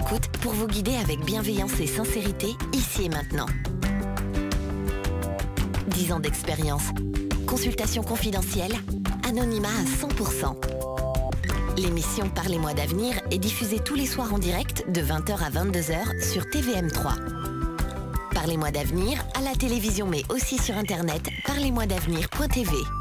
écoute pour vous guider avec bienveillance et sincérité, ici et maintenant. 10 ans d'expérience. Consultation confidentielle. Anonymat à 100%. L'émission Parlez-moi d'avenir est diffusée tous les soirs en direct de 20h à 22h sur TVM3. Parlez-moi d'avenir à la télévision mais aussi sur internet parlez-moi d'avenir.tv.